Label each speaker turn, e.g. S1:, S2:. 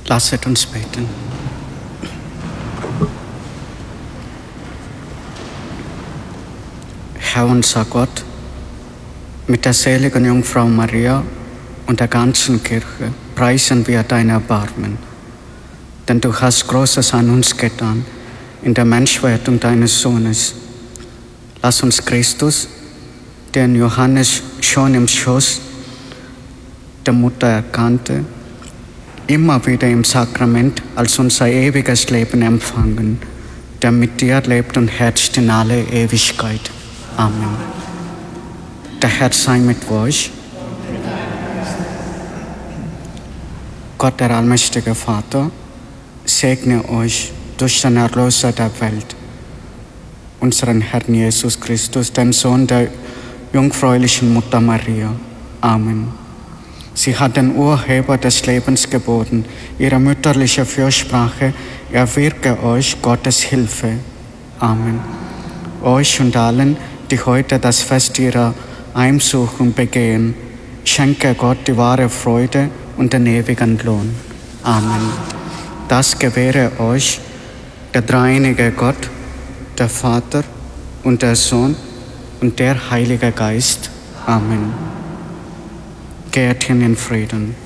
S1: Lasset uns beten. Herr unser Gott, mit der seligen Jungfrau Maria und der ganzen Kirche preisen wir dein Erbarmen. Denn du hast Großes an uns getan in der Menschwerdung deines Sohnes. Lass uns Christus, den Johannes schon im Schoß der Mutter erkannte, immer wieder im Sakrament als unser ewiges Leben empfangen, der mit dir lebt und herrscht in alle Ewigkeit. Amen. Der Herr sei mit euch. Gott, der allmächtige Vater, segne euch durch den Erlöser der Welt, unseren Herrn Jesus Christus, den Sohn der jungfräulichen Mutter Maria. Amen. Sie hat den Urheber des Lebens geboten. Ihre mütterliche Fürsprache erwirke euch Gottes Hilfe. Amen. Euch und allen, die heute das Fest ihrer Heimsuchung begehen, schenke Gott die wahre Freude und den ewigen Lohn. Amen. Das gewähre euch der dreieinige Gott, der Vater und der Sohn und der Heilige Geist. Amen. Geht hin in Frieden.